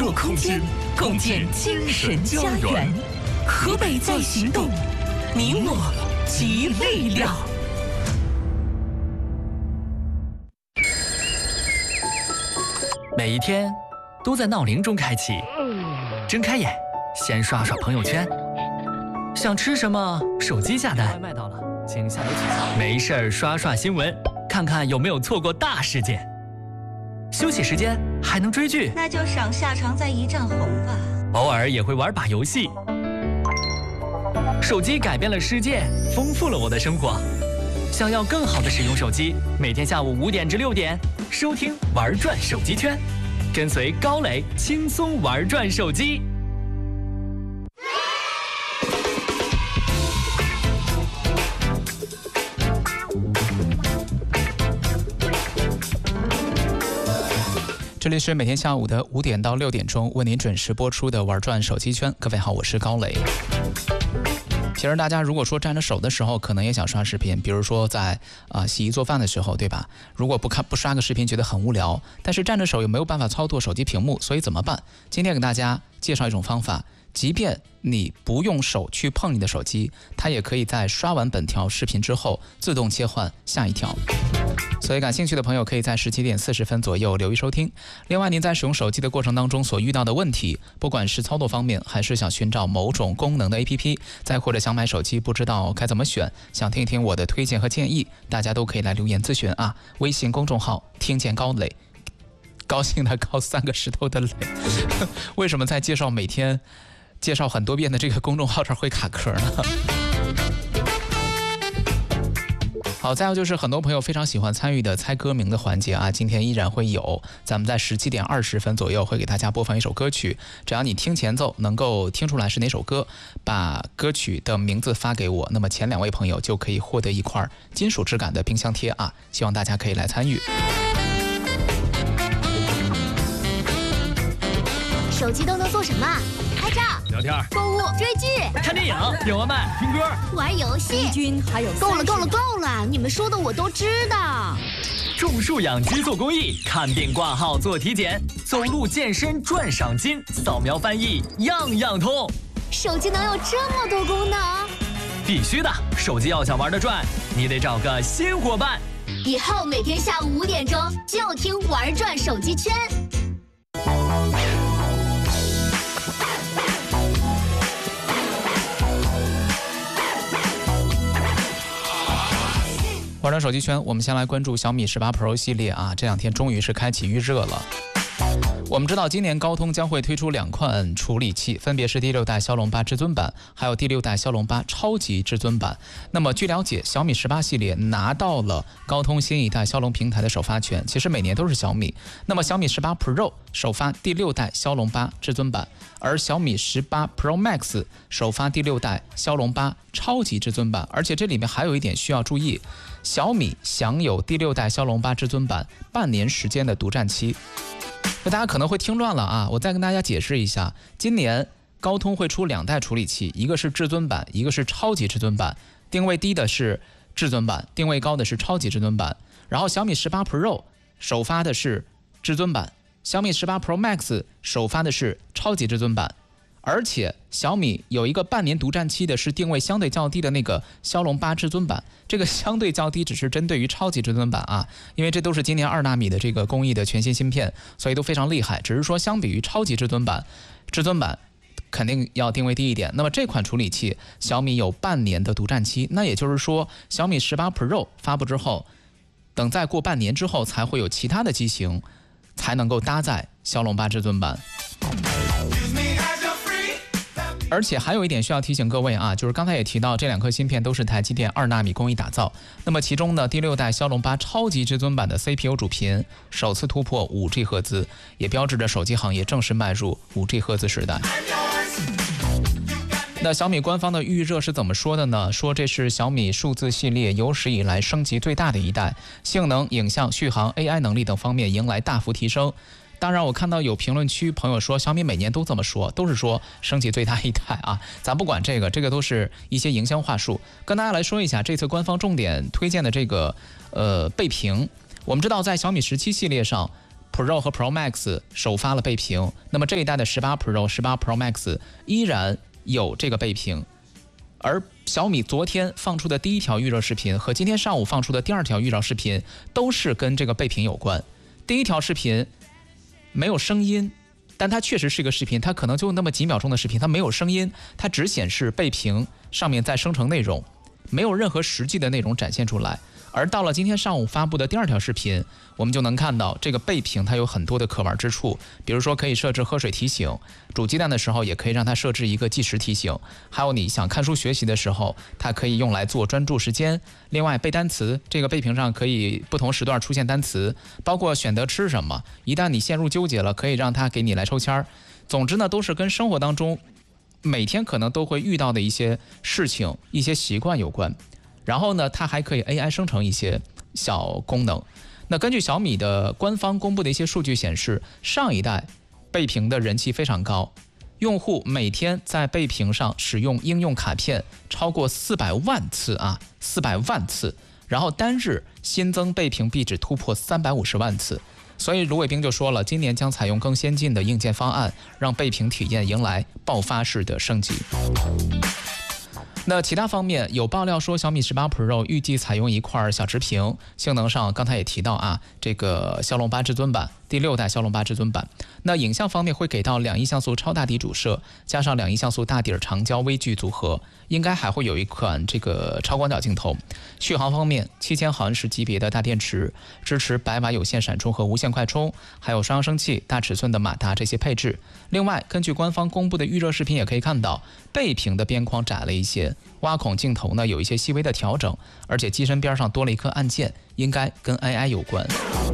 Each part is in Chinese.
乐空间，共建精神家园。河北在行动，你我集力量。 每一天都在闹铃中开启，睁开眼，先刷刷朋友圈。想吃什么，手机下单。外卖到了，请下楼取餐。没事儿，刷刷新闻，看看有没有错过大事件。休息时间还能追剧， 那就赏夏长在一丈红吧。 偶尔也会玩把游戏。手机改变了世界，丰富了我的生活。想要更好的使用手机，每天下午5点至6点，收听玩转手机圈，跟随高磊轻松玩转手机。 这里是每天下午的5点到6点钟为您准时播出的玩转手机圈。各位好，我是高磊。平时大家如果说沾着手的时候，可能也想刷视频，比如说在洗衣做饭的时候，对吧？如果不刷个视频，觉得很无聊，但是沾着手又没有办法操作手机屏幕，所以怎么办？今天给大家介绍一种方法，即便你不用手去碰你的手机，它也可以在刷完本条视频之后自动切换下一条。所以感兴趣的朋友可以在17点40分左右留意收听。另外，您在使用手机的过程当中所遇到的问题，不管是操作方面，还是想寻找某种功能的 APP， 再或者想买手机不知道该怎么选，想听一听我的推荐和建议，大家都可以来留言咨询啊。微信公众号听见高磊，高兴的高3个石头的磊。为什么在每天介绍很多遍的这个公众号这儿会卡壳呢？好，再有就是很多朋友非常喜欢参与的猜歌名的环节啊，今天依然会有，咱们在17点20分左右会给大家播放一首歌曲，只要你听前奏能够听出来是哪首歌，把歌曲的名字发给我，那么前2位朋友就可以获得一块金属质感的冰箱贴啊，希望大家可以来参与。 手机都能做什么？拍照、 聊天、 购物、追剧、 看电影、点外卖、听歌、 玩游戏。 君还有够了！你们说的我都知道。 种树养鸡做公益，看病挂号做体检，走路健身赚赏金，扫描翻译样样通。 手机能有这么多功能？ 必须的，手机要想玩得转，你得找个新伙伴。 以后每天下午5点钟就听玩转手机圈。 玩转手机圈，我们先来关注小米18 Pro 系列啊，这2天终于是开启预热了。我们知道今年高通将会推出2款处理器，分别是第6代骁龙8至尊版，还有第6代骁龙8超级至尊版。那么据了解，小米18系列拿到了高通新一代骁龙平台的首发权，其实每年都是小米。那么小米18 Pro 首发第6代骁龙8至尊版，而小米18 Pro Max 首发第6代骁龙8超级至尊版。而且这里面还有一点需要注意，小米享有第6代骁龙8至尊版半年时间的独占期。那大家可能会听乱了啊，我再跟大家解释一下，今年高通会出2代处理器，一个是至尊版，一个是超级至尊版，定位低的是至尊版，定位高的是超级至尊版。然后小米18 Pro 首发的是至尊版，小米18 Pro Max 首发的是超级至尊版。而且小米有一个半年独占期的是定位相对较低的那个骁龙8至尊版，这个相对较低只是针对于超级至尊版啊，因为这都是今年2纳米的这个工艺的全新芯片，所以都非常厉害，只是说相比于超级至尊版，至尊版肯定要定位低一点。那么这款处理器小米有半年的独占期，那也就是说小米18 Pro 发布之后，等再过半年之后才会有其他的机型才能够搭载骁龙8至尊版。而且还有一点需要提醒各位啊，就是刚才也提到这2颗芯片都是台积电2纳米工艺打造。那么其中呢，第6代骁龙8超级至尊版的 CPU 主频首次突破 5G 赫兹，也标志着手机行业正式迈入 5G 赫兹时代。那小米官方的预热是怎么说的呢？说这是小米数字系列有史以来升级最大的一代，性能、影像、续航、AI 能力等方面迎来大幅提升。当然我看到有评论区朋友说小米每年都这么说，都是说升级最大一代啊，咱不管这个都是一些营销话术。跟大家来说一下这次官方重点推荐的这个背屏。我们知道在小米17系列上 Pro 和 Pro Max 首发了倍屏，那么这一代的18 Pro、18 Pro Max 依然有这个倍屏。而小米昨天放出的第一条预热视频和今天上午放出的第二条预热视频都是跟这个倍屏有关。第一条视频没有声音，但它确实是一个视频，它可能就那么几秒钟的视频，它没有声音，它只显示倍屏上面在生成内容，没有任何实际的内容展现出来。而到了今天上午发布的第二条视频，我们就能看到这个倍屏它有很多的可玩之处，比如说可以设置喝水提醒，煮鸡蛋的时候也可以让它设置一个计时提醒，还有你想看书学习的时候，它可以用来做专注时间。另外背单词，这个倍屏上可以不同时段出现单词，包括选择吃什么，一旦你陷入纠结了，可以让它给你来抽签儿。总之呢，都是跟生活当中每天可能都会遇到的一些事情、一些习惯有关。然后呢，它还可以 AI 生成一些小功能。那根据小米的官方公布的一些数据显示，上一代倍屏的人气非常高，用户每天在倍屏上使用应用卡片超过400万次啊，400万次，然后单日新增倍屏壁纸突破350万次。所以卢伟冰就说了，今年将采用更先进的硬件方案，让倍屏体验迎来爆发式的升级。那其他方面有爆料说，小米18 Pro 预计采用一块小直屏，性能上刚才也提到啊，这个骁龙8至尊版第6代骁龙8至尊版。那影像方面会给到2亿像素超大底主摄，加上2亿像素大底长焦微距组合，应该还会有一款这个超广角镜头。续航方面，7000毫安时级别的大电池，支持100瓦有线闪充和无线快充，还有双扬声器、大尺寸的马达这些配置。另外，根据官方公布的预热视频也可以看到，背屏的边框窄了一些，挖孔镜头呢有一些细微的调整，而且机身边上多了一颗按键，应该跟 AI 有关。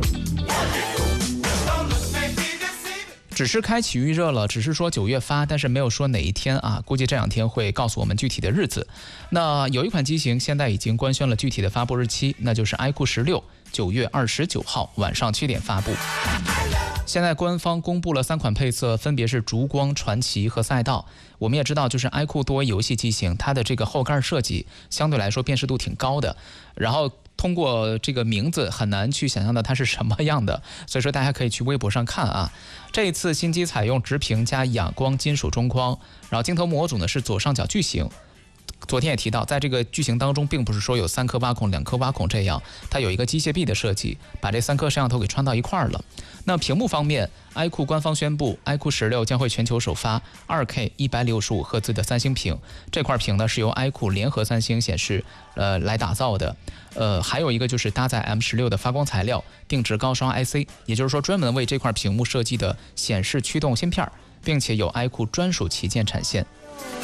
只是开启预热了，只是说9月发，但是没有说哪一天啊，估计这2天会告诉我们具体的日子。那有一款机型现在已经官宣了具体的发布日期，那就是 iQOO 16 9月29号晚上7点发布。现在官方公布了3款配色，分别是烛光、传奇和赛道。我们也知道，就是 iQOO 多为游戏机型，它的这个后盖设计相对来说辨识度挺高的，然后通过这个名字很难去想象到它是什么样的，所以说大家可以去微博上看啊。这一次新机采用直屏加哑光金属中框，然后镜头模组呢是左上角巨型。昨天也提到，在这个巨型当中，并不是说有3颗挖孔、2颗挖孔这样，它有一个机械臂的设计，把这3颗摄像头给穿到一块儿了。那屏幕方面，iQOO 官方宣布 iQOO 16将会全球首发 2K 165赫兹的3星屏，这块屏呢是由 iQOO 联合3星显示来打造的。还有一个就是搭载 M16 的发光材料，定制高双 IC， 也就是说专门为这块屏幕设计的显示驱动芯片，并且有 iQOO 专属旗舰产线。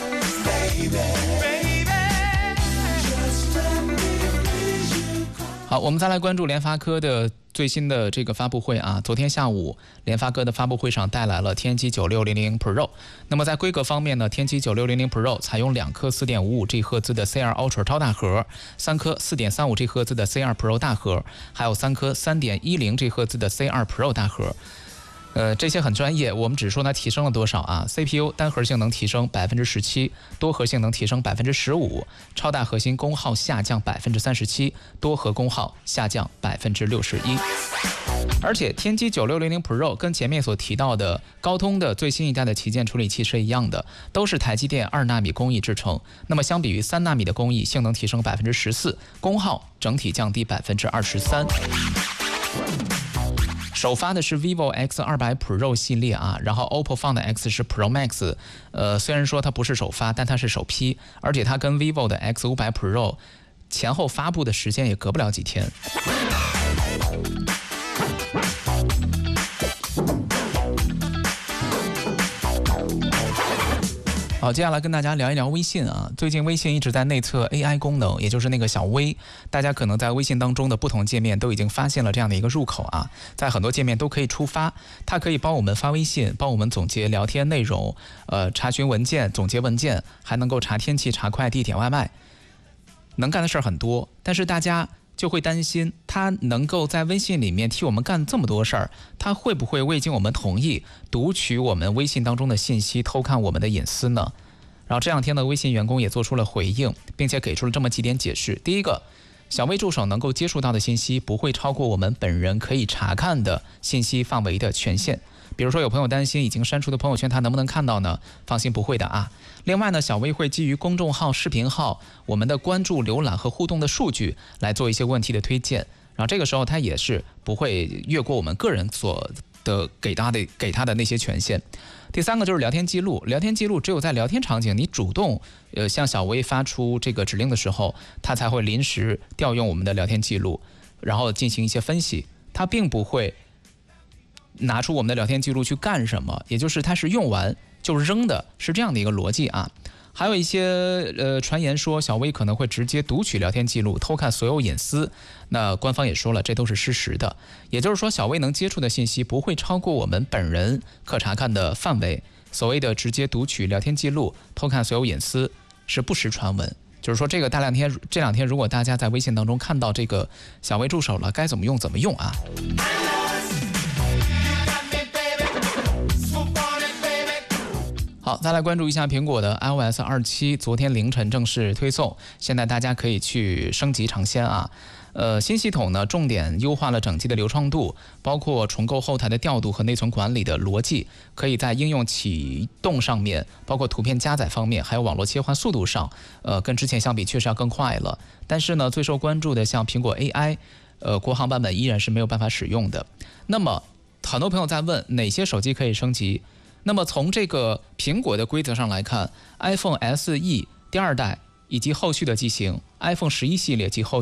好，我们再来关注联发科的最新的这个发布会啊。昨天下午，联发科的发布会上带来了天玑9600 Pro。那么在规格方面呢，天玑9600 Pro 采用2颗 4.55G 赫兹的 C2 Ultra 超大核，3颗 4.35G 赫兹的 C2 Pro 大核，还有3颗 3.10G 赫兹的 C2 Pro 大核。这些很专业，我们只说它提升了多少啊 ？CPU 单核性能提升17%，多核性能提升15%，超大核心功耗下降37%，多核功耗下降61%。而且天玑9600 Pro 跟前面所提到的高通的最新一代的旗舰处理器是一样的，都是台积电2纳米工艺制成。那么相比于3纳米的工艺，性能提升14%，功耗整体降低23%。首发的是 vivo X200 Pro 系列啊，然后 OPPO Find X 是 Pro Max， 虽然说它不是首发，但它是首批，而且它跟 vivo 的 X500 Pro 前后发布的时间也隔不了几天。好，接下来跟大家聊一聊微信啊。最近微信一直在内测 AI 功能，也就是那个小微。大家可能在微信当中的不同界面都已经发现了这样的一个入口啊，在很多界面都可以触发，它可以帮我们发微信，帮我们总结聊天内容，查询文件、总结文件，还能够查天气、查快递、点外卖，能干的事儿很多。但是大家就会担心，他能够在微信里面替我们干这么多事儿，他会不会未经我们同意读取我们微信当中的信息，偷看我们的隐私呢？然后这2天的微信员工也做出了回应，并且给出了这么几点解释。第一个， 小微助手能够接触到的信息不会超过我们本人可以查看的信息范围的权限。比如说有朋友担心已经删除的朋友圈他能不能看到呢？放心，不会的啊。另外呢，小微会基于公众号、视频号我们的关注、浏览和互动的数据来做一些问题的推荐，然后这个时候它也是不会越过我们个人所的给他的那些权限。第三个就是聊天记录，聊天记录只有在聊天场景你主动向小微发出这个指令的时候，它才会临时调用我们的聊天记录，然后进行一些分析，它并不会拿出我们的聊天记录去干什么，也就是它是用完就扔的，是这样的一个逻辑啊。还有一些传言说小微可能会直接读取聊天记录，偷看所有隐私，那官方也说了这都是事实的，也就是说小微能接触的信息不会超过我们本人可查看的范围。所谓的直接读取聊天记录、偷看所有隐私是不实传闻，就是说这两天如果大家在微信当中看到这个小微助手了，该怎么用怎么用啊。好，再来关注一下苹果的 iOS 27，昨天凌晨正式推送，现在大家可以去升级尝鲜啊。新系统呢，重点优化了整机的流畅度，包括重构后台的调度和内存管理的逻辑，可以在应用启动上面，包括图片加载方面，还有网络切换速度上，跟之前相比确实要更快了。但是呢，最受关注的像苹果 AI，国行版本依然是没有办法使用的。那么很多朋友在问哪些手机可以升级？那么从这个苹果的规则上来看 ，iPhone SE 第2代以及后续的机型 ，iPhone 11系列及后